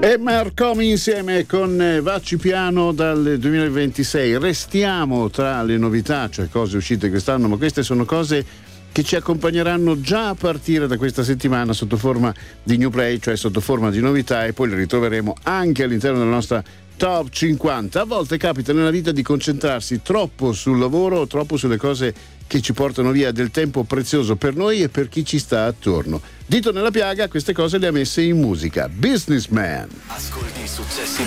E Marcomi insieme con Vacci Piano dal 2026. Restiamo tra le novità, cioè cose uscite quest'anno, ma queste sono cose che ci accompagneranno già a partire da questa settimana sotto forma di new play, cioè sotto forma di novità, e poi le ritroveremo anche all'interno della nostra Top 50. A volte capita nella vita di concentrarsi troppo sul lavoro o troppo sulle cose che ci portano via del tempo prezioso per noi e per chi ci sta attorno. Dito nella piaga, queste cose le ha messe in musica. Businessman. Ascolti i successi